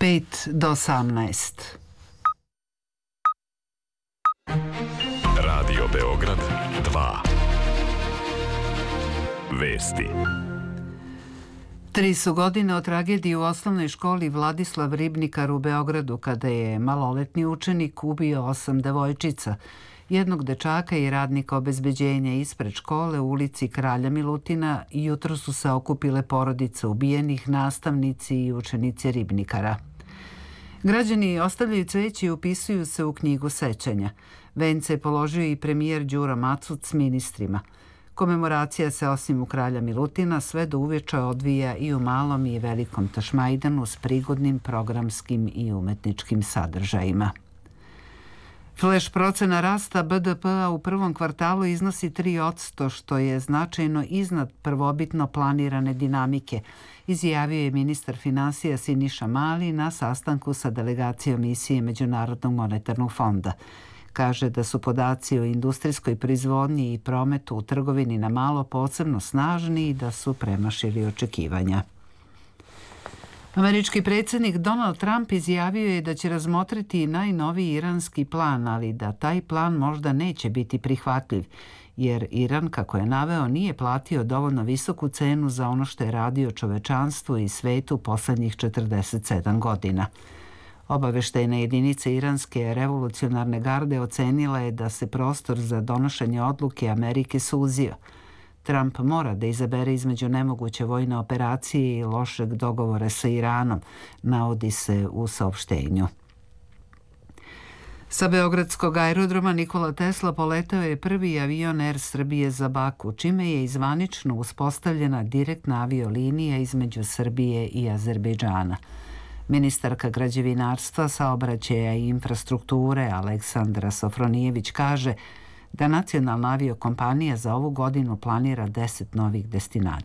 5 do 18. Radio Beograd 2. Vesti. 3 su godine od tragedije u osnovnoj školi Vladislav Ribnikar u Beogradu, kada je maloletni učenik ubio 8 devojčica, jednog dečaka i radnika obezbeđenja ispred škole u ulici Kralja Milutina. Jutro su se okupile porodice ubijenih, nastavnici i učenici Ribnikara. Građani ostavljaju cveće i upisuju se u knjigu sećanja. Vence je položio i premijer Đuro Macuc s ministrima. Komemoracija se osim u Kralja Milutina sve do uveče odvija i u Malom i Velikom Tašmajdanu s prigodnim programskim i umetničkim sadržajima. Fleš procena rasta BDP-a u prvom kvartalu iznosi 3%, što je značajno iznad prvobitno planirane dinamike, izjavio je ministar finansija Siniša Mali na sastanku sa delegacijom misije Međunarodnog monetarnog fonda. Kaže da su podaci o industrijskoj proizvodnji i prometu u trgovini na malo posebno snažni i da su premašili očekivanja. Američki predsjednik Donald Trump izjavio je da će razmotriti najnoviji iranski plan, ali da taj plan možda neće biti prihvatljiv, jer Iran, kako je naveo, nije platio dovoljno visoku cenu za ono što je radio čovečanstvu i svetu poslednjih 47 godina. Obaveštajna jedinica iranske revolucionarne garde ocenila je da se prostor za donošenje odluke Amerike suzio. Trump mora da izabere između nemoguće vojne operacije i lošeg dogovora sa Iranom, navodi se u saopštenju. Sa beogradskog aerodroma Nikola Tesla poletao je prvi avion Air Srbije za Baku, čime je zvanično uspostavljena direktna aviolinija između Srbije i Azerbejdžana. Ministarka građevinarstva, saobraćaja i infrastrukture Aleksandra Sofronijević kaže da nacionalna aviokompanija za ovu godinu planira 10 novih destinacija.